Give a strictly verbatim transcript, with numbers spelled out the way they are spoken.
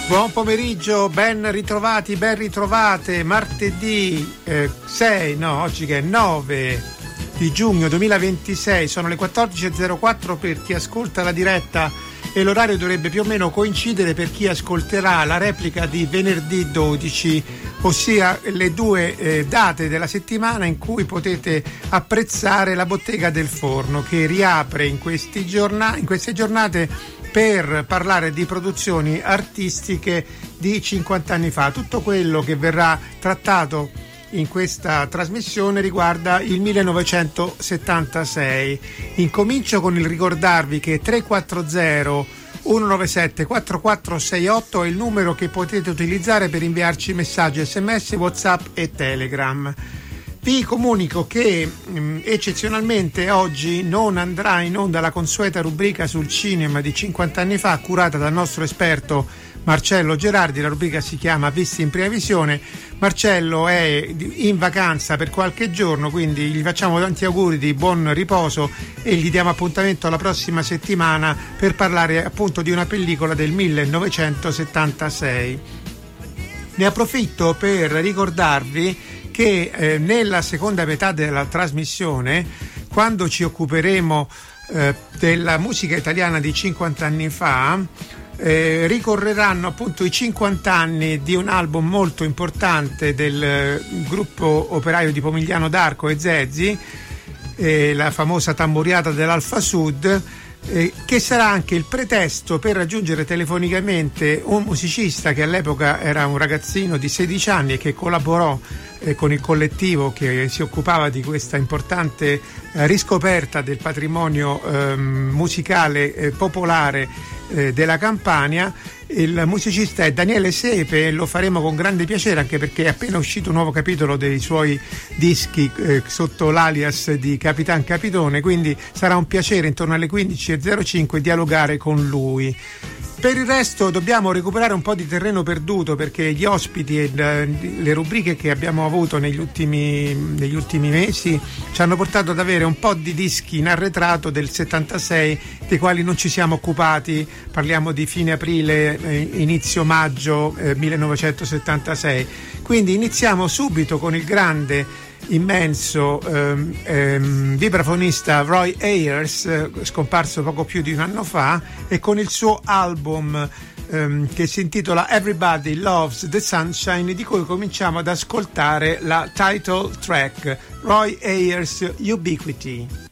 Buon pomeriggio, ben ritrovati, ben ritrovate. Martedì eh, sei, no, oggi che è nove di giugno duemilaventisei, sono le quattordici e zero quattro per chi ascolta la diretta e l'orario dovrebbe più o meno coincidere per chi ascolterà la replica di venerdì dodici, ossia le due eh, date della settimana in cui potete apprezzare la Bottega del Forno, che riapre in, questi giorna- in queste giornate per parlare di produzioni artistiche di cinquanta anni fa. Tutto quello che verrà trattato in questa trasmissione riguarda il millenovecentosettantasei. Incomincio con il ricordarvi che tre quattro zero uno nove sette quattro quattro sei otto è il numero che potete utilizzare per inviarci messaggi sms, whatsapp e telegram. Vi comunico che mh, eccezionalmente oggi non andrà in onda la consueta rubrica sul cinema di cinquanta anni fa, curata dal nostro esperto Marcello Gerardi. La rubrica si chiama Visti in prima visione. Marcello è in vacanza per qualche giorno, quindi gli facciamo tanti auguri di buon riposo e gli diamo appuntamento alla prossima settimana per parlare appunto di una pellicola del millenovecentosettantasei. Ne approfitto per ricordarvi che eh, nella seconda metà della trasmissione, quando ci occuperemo eh, della musica italiana di cinquanta anni fa, eh, ricorreranno appunto i cinquanta anni di un album molto importante del eh, gruppo operaio di Pomigliano d'Arco e Zezzi, eh, la famosa tamburiata dell'Alfa Sud, Eh, che sarà anche il pretesto per raggiungere telefonicamente un musicista che all'epoca era un ragazzino di sedici anni e che collaborò eh, con il collettivo che si occupava di questa importante eh, riscoperta del patrimonio eh, musicale eh, popolare eh, della Campania. Il musicista è Daniele Sepe e lo faremo con grande piacere, anche perché è appena uscito un nuovo capitolo dei suoi dischi eh, sotto l'alias di Capitan Capitone, quindi sarà un piacere intorno alle quindici e zero cinque dialogare con lui. Per il resto dobbiamo recuperare un po' di terreno perduto, perché gli ospiti e le rubriche che abbiamo avuto negli ultimi, negli ultimi mesi ci hanno portato ad avere un po' di dischi in arretrato del settantasei dei quali non ci siamo occupati. Parliamo di fine aprile, inizio maggio eh, millenovecentosettantasei. Quindi iniziamo subito con il grande, immenso ehm, ehm, vibrafonista Roy Ayers, eh, scomparso poco più di un anno fa, e con il suo album ehm, che si intitola Everybody Loves the Sunshine, di cui cominciamo ad ascoltare la title track, Roy Ayers Ubiquity.